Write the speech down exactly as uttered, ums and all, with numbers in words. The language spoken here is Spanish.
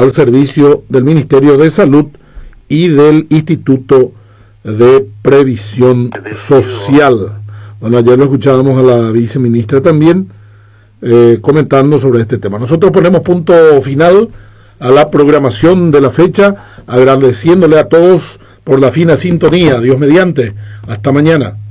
al servicio del Ministerio de Salud y del Instituto de Previsión Social. Bueno, ayer lo escuchábamos a la viceministra también eh, comentando sobre este tema. Nosotros ponemos punto final a la programación de la fecha, agradeciéndole a todos por la fina sintonía. Dios mediante. Hasta mañana.